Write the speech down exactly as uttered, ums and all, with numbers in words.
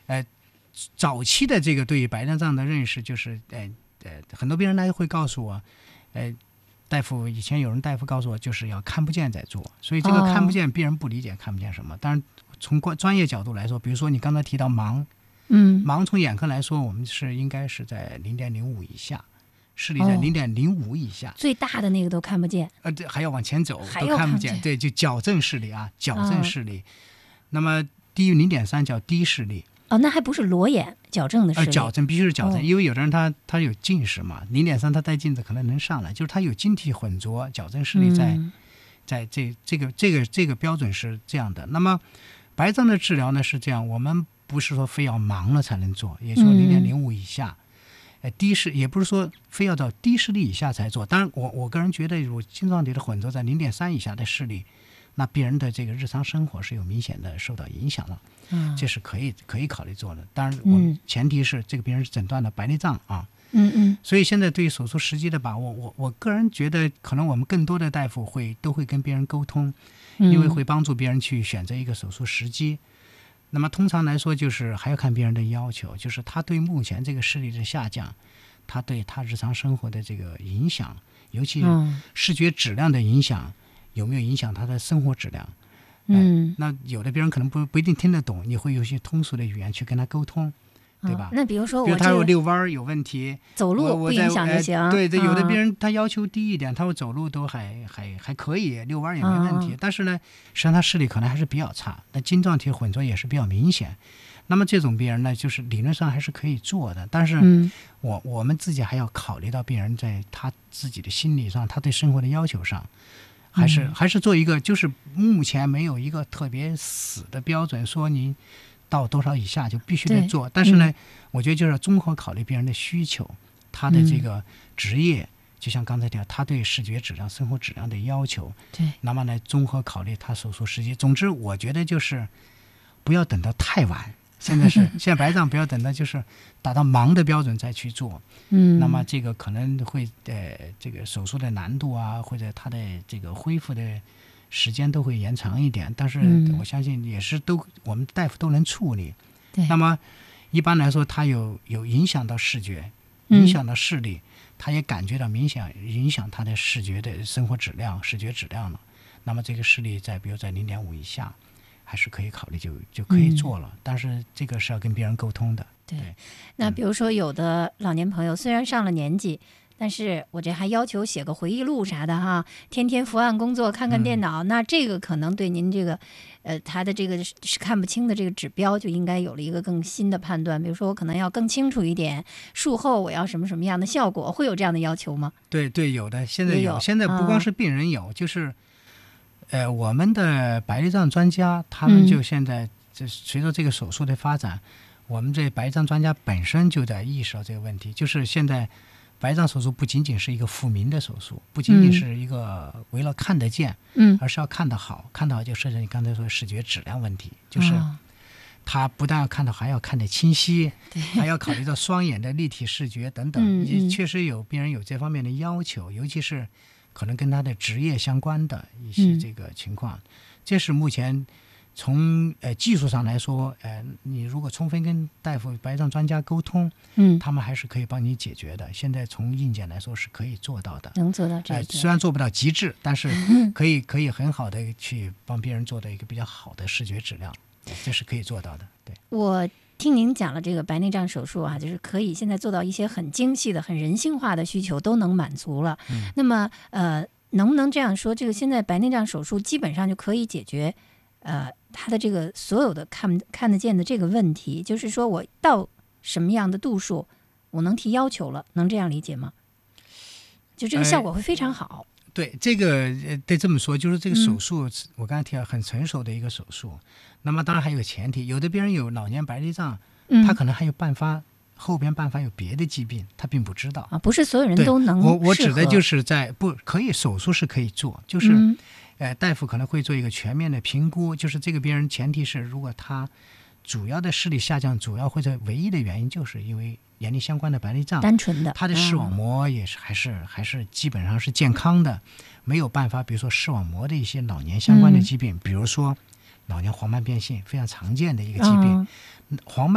呃，早期的这个对于白内障的认识就是，呃呃，很多病人来会告诉我，呃。大夫以前有人大夫告诉我，就是要看不见再做，所以这个看不见，病人不理解看不见什么。当然，从专业角度来说，比如说你刚才提到盲， 嗯， 盲从眼科来说，我们是应该是在零点零五以下，视力在零点零五以下， 最大的那个都看不见， 呃，对，还要往前走还要看不见， 都看不见，对，就矫正视力啊，矫正视力。哦、那么低于零点三叫低视力。 哦，那还不是裸眼矫正的视力？ 呃，矫正必须是矫正， 哦、 因为有的人他他有近视嘛，零点三他戴镜子可能能上来，就是他有晶体混浊，矫正视力在、嗯、在这这个这个这个标准是这样的。那么白障的治疗呢是这样，我们不是说非要盲了才能做，也说零点零五以下，呃、嗯，低视也不是说非要到低视力以下才做。当然我，我我个人觉得，如果晶状体的混浊在零点三以下的视力，那病人的这个日常生活是有明显的受到影响了。嗯，这是可以可以考虑做的，当然我们前提是这个病人是诊断的白内障啊。 嗯嗯。 所以现在对于手术时机的把握，我我个人觉得可能我们更多的大夫会都会跟病人沟通，因为会帮助病人去选择一个手术时机。那么通常来说，就是还要看病人的要求，就是他对目前这个视力的下降，他对他日常生活的这个影响，尤其视觉质量的影响，有没有影响他的生活质量？嗯，那有的病人可能不不一定听得懂，你会有些通俗的语言去跟他沟通，对吧？ 哦、那比如说我， 比如他有遛弯有问题， 走路不影响就行。 呃、对对，有的病人他要求低一点，他说走路都还还还可以，遛弯也没问题。嗯、但是呢，实际上他视力可能还是比较差，那晶状体混浊也是比较明显。那么这种病人呢，就是理论上还是可以做的，但是我、嗯、我们自己还要考虑到病人在他自己的心理上，他对生活的要求上。还是还是做一个，就是目前没有一个特别死的标准，说你到多少以下就必须得做。但是呢、嗯，我觉得就是综合考虑病人的需求，他的这个职业，嗯、就像刚才讲，他对视觉质量、生活质量的要求， 对， 那么呢，综合考虑他手术时机。总之，我觉得就是不要等到太晚。现在是现在白障不要等到就是达到盲的标准再去做，嗯，那么这个可能会呃这个手术的难度啊，或者它的这个恢复的时间都会延长一点，但是我相信也是都我们大夫都能处理。 对， 那么一般来说，它有有影响到视觉，影响到视力，他也感觉到明显影响他的视觉的生活质量、视觉质量了。那么这个视力在比如在零点五以下。还是可以考虑就就可以做了、嗯，但是这个是要跟别人沟通的。 对， 对那比如说有的老年朋友虽然上了年纪，但是我这还要求写个回忆录啥的哈，天天伏案工作，看看电脑，嗯、那这个可能对您这个，呃，他的这个是看不清的这个指标就应该有了一个更新的判断。比如说我可能要更清楚一点，术后我要什么什么样的效果，会有这样的要求吗？ 对对，有的，现在有， 有现在不光是病人有，嗯、就是。呃，我们的白内障专家，他们就现在，这随着这个手术的发展，嗯、我们这白内障专家本身就在意识到这个问题，就是现在白内障手术不仅仅是一个复明的手术，不仅仅是一个为了看得见，嗯，而是要看得好，看得好就涉及你刚才说的视觉质量问题，就是他不但要看得好，还要看得清晰，还要考虑到双眼的立体视觉等等，也确实有病人有这方面的要求，尤其是。可能跟他的职业相关的一些这个情况，嗯、这是目前从呃技术上来说，呃，你如果充分跟大夫、白内障专家沟通，嗯，他们还是可以帮你解决的。现在从硬件来说是可以做到的， 能做到这一点。 呃，虽然做不到极致，但是可以可以很好的去帮别人做到一个比较好的视觉质量，这是可以做到的。对， 我。听您讲了这个白内障手术啊，就是可以现在做到一些很精细的、很人性化的需求都能满足了。嗯、那么，呃，能不能这样说？这个现在白内障手术基本上就可以解决，呃，他的这个所有的看看得见的这个问题，就是说我到什么样的度数，我能提要求了，能这样理解吗？就这个效果会非常好。 呃对，这个得这么说，就是这个手术，嗯、我刚才提到很成熟的一个手术。那么当然还有个前提，有的病人有老年白内障，嗯、他可能还有伴发后边伴发有别的疾病，他并不知道啊，不是所有人都能。 我我指的就是在不可以手术是可以做，就是、嗯、呃大夫可能会做一个全面的评估，就是这个病人前提是如果他主要的视力下降，主要或者唯一的原因就是因为。眼力相关的白内障， 单纯的， 他的视网膜也是、嗯、还是还是基本上是健康的，没有办法，比如说视网膜的一些老年相关的疾病，嗯、比如说老年黄斑变性，非常常见的一个疾病，嗯、黄斑。